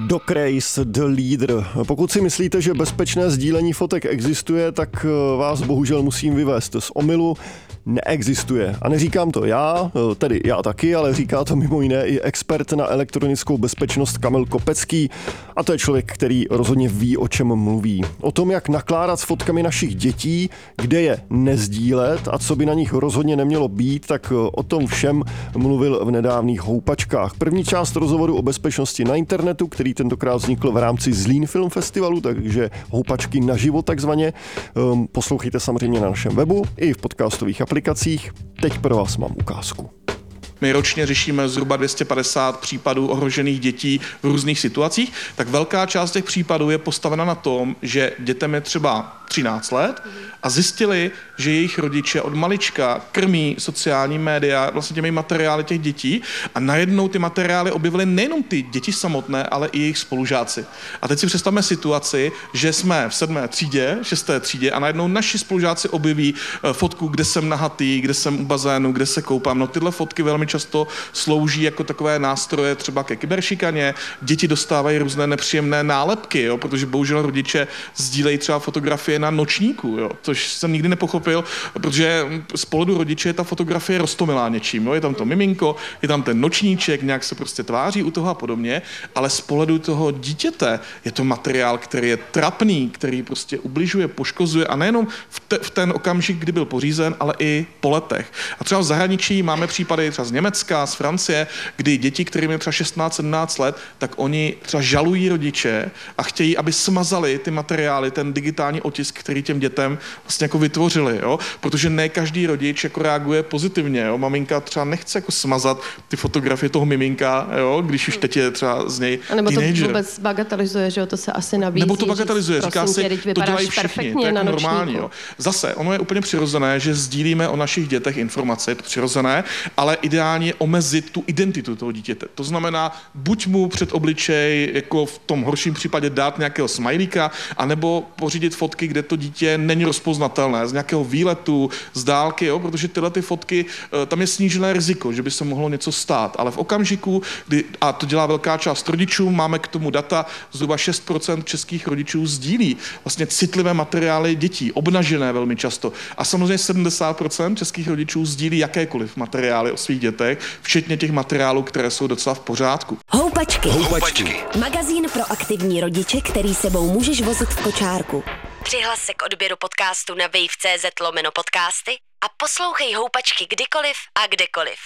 Dog Race, The Leader. Pokud si myslíte, že bezpečné sdílení fotek existuje, tak vás bohužel musím vyvést z omylu. Neexistuje. A neříkám to já, tedy já taky, ale říká to mimo jiné i expert na elektronickou bezpečnost Kamil Kopecký. A to je člověk, který rozhodně ví, o čem mluví. O tom, jak nakládat s fotkami našich dětí, kde je nezdílet a co by na nich rozhodně nemělo být, tak o tom všem mluvil v nedávných Houpačkách. První část rozhovoru o bezpečnosti na internetu, který tentokrát vznikl v rámci Zlín Film Festivalu, takže Houpačky naživo takzvaně. Poslouchejte samozřejmě na našem webu i v podcastových aplikacích. Teď pro vás mám ukázku. My ročně řešíme zhruba 250 případů ohrožených dětí v různých situacích, tak velká část těch případů je postavena na tom, že dětem je třeba 13 let a zjistili, že jejich rodiče od malička krmí sociální média vlastně těmi materiály těch dětí a najednou ty materiály objevily nejenom ty děti samotné, ale i jejich spolužáci. A teď si představme situaci, že jsme v 7. třídě, 6. třídě a najednou naši spolužáci objeví fotku, kde jsem nahatý, kde jsem u bazénu, kde se koupám. No tyhle fotky velmi často slouží jako takové nástroje třeba ke kyberšikaně. Děti dostávají různé nepříjemné nálepky, jo, protože bohužel rodiče sdílejí třeba fotografie na nočníku, jo, což jsem nikdy nepochopil, protože z pohledu rodiče je ta fotografie roztomilá něčím. Jo. Je tam to miminko, je tam ten nočníček, nějak se prostě tváří u toho a podobně, ale z pohledu toho dítěte je to materiál, který je trapný, který prostě ubližuje, poškozuje a nejenom v ten okamžik, kdy byl pořízen, ale i po letech. A třeba v zahraničí máme případy třeba z Německa, z Francie, kdy děti, kterým je třeba 16-17 let, tak oni třeba žalují rodiče a chtějí, aby smazali ty materiály, ten digitální otisk, který těm dětem vlastně jako vytvořili, jo? Protože ne každý rodič jako reaguje pozitivně, jo? Maminka třeba nechce jako smazat ty fotografie toho miminka, jo? Když už teď je třeba z něj nebo teenager. to vůbec bagatelizuje, že jo, to se asi nabízí. Nebo to bagatelizuje, říká si, to dělají všichni, to je jako normální, jo? Zase, ono je úplně přirozené, že sdílíme o našich dětech informace, je to přirozené, ale ideálně omezit tu identitu toho dítěte. To znamená, buď mu před obličej, jako v tom horším případě dát nějakého smajlíka, anebo pořídit fotky, kde to dítě není rozpoznatelné, z nějakého výletu, z dálky, jo? Protože tyhle ty fotky, tam je snížené riziko, že by se mohlo něco stát. Ale v okamžiku, kdy, a to dělá velká část rodičů, máme k tomu data, zhruba 6% českých rodičů sdílí vlastně citlivé materiály dětí, obnažené velmi často. A samozřejmě 70% českých rodičů sdílí jakékoliv materiály o svých dětech, včetně těch materiálů, které jsou docela v pořádku. Houpačky. Magazín pro aktivní rodiče, který sebou můžeš vozit v kočárku. Přihlas se k odběru podcastu na wave.cz/podcasty a poslouchej Houpačky kdykoliv a kdekoliv.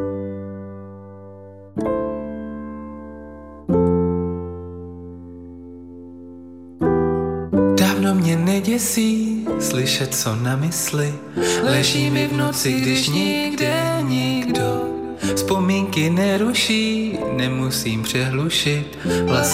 Dávno mě neděsí slyšet, co na mysli. Leží mi v noci, když nikde nikdo. Vzpomínky neruší, nemusím přehlušit.